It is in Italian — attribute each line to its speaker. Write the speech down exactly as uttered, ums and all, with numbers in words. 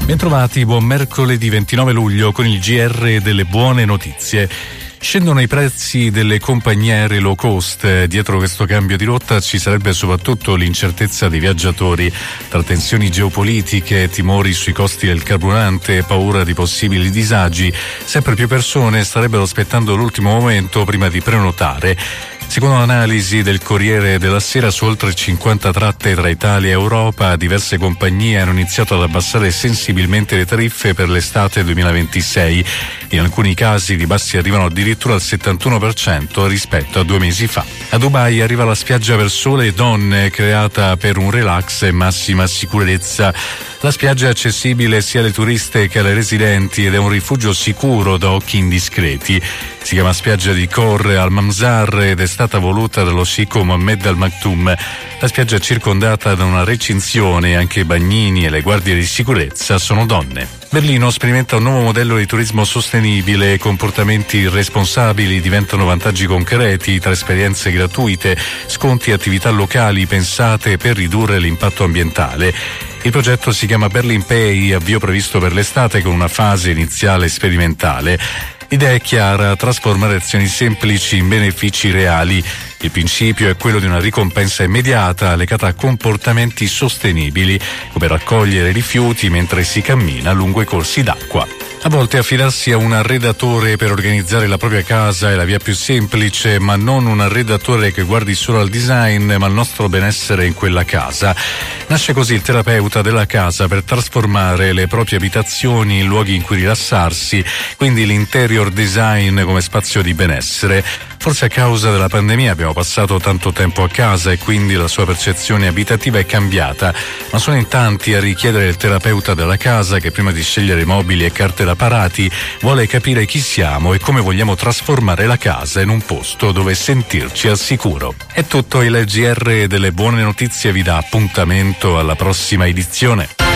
Speaker 1: Bentrovati, buon mercoledì ventinove luglio con il G R delle buone notizie. Scendono i prezzi delle compagnie aeree low cost. Dietro questo cambio di rotta ci sarebbe soprattutto l'incertezza dei viaggiatori. Tra tensioni geopolitiche, timori sui costi del carburante e paura di possibili disagi, sempre più persone starebbero aspettando l'ultimo momento prima di prenotare. Secondo l'analisi del Corriere della Sera, su oltre cinquanta tratte tra Italia e Europa, diverse compagnie hanno iniziato ad abbassare sensibilmente le tariffe per l'estate duemilaventisei. In alcuni casi i ribassi arrivano addirittura al settantuno per cento rispetto a due mesi fa. A Dubai arriva la spiaggia per sole e donne, creata per un relax e massima sicurezza. La spiaggia è accessibile sia alle turiste che alle residenti ed è un rifugio sicuro da occhi indiscreti. Si chiama spiaggia di Khor Al Mamzar ed è stata voluta dallo sheikh Mohammed Al Maktoum. La spiaggia è circondata da una recinzione e anche i bagnini e le guardie di sicurezza sono donne. Berlino sperimenta un nuovo modello di turismo sostenibile, comportamenti responsabili diventano vantaggi concreti tra esperienze gratuite, sconti e attività locali pensate per ridurre l'impatto ambientale. Il progetto si chiama Berlin Pay, avvio previsto per l'estate con una fase iniziale sperimentale. L'idea è chiara: trasformare azioni semplici in benefici reali. Il principio è quello di una ricompensa immediata legata a comportamenti sostenibili, come raccogliere rifiuti mentre si cammina lungo i corsi d'acqua. A volte affidarsi a un arredatore per organizzare la propria casa è la via più semplice, ma non un arredatore che guardi solo al design, ma al nostro benessere in quella casa. Nasce così il terapeuta della casa per trasformare le proprie abitazioni in luoghi in cui rilassarsi, quindi l'interior design come spazio di benessere. Forse a causa della pandemia abbiamo passato tanto tempo a casa e quindi la sua percezione abitativa è cambiata, ma sono in tanti a richiedere il terapeuta della casa che prima di scegliere mobili e carte da parati vuole capire chi siamo e come vogliamo trasformare la casa in un posto dove sentirci al sicuro. È tutto, il G R delle buone notizie vi dà appuntamento alla prossima edizione.